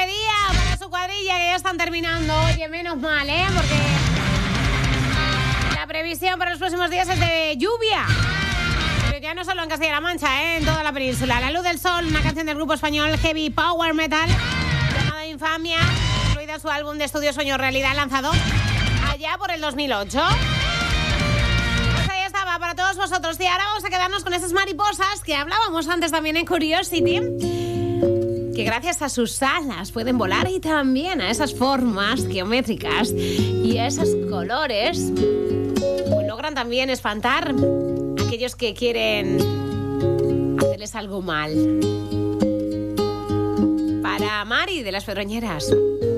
día para su cuadrilla, que ya están terminando. Oye, menos mal, porque la previsión para los próximos días es de lluvia. Pero ya no solo en Castilla-La Mancha, en toda la península. La Luz del Sol, una canción del grupo español Heavy Power Metal llamada Infamia, incluida en su álbum de estudio Sueño Realidad, lanzado allá por el 2008. Pues ahí estaba para todos vosotros. Y ahora vamos a quedarnos con esas mariposas que hablábamos antes también en Curiosity, que gracias a sus alas pueden volar, y también a esas formas geométricas y a esos colores, pues logran también espantar a aquellos que quieren hacerles algo mal. Para Mari de las Pedroñeras.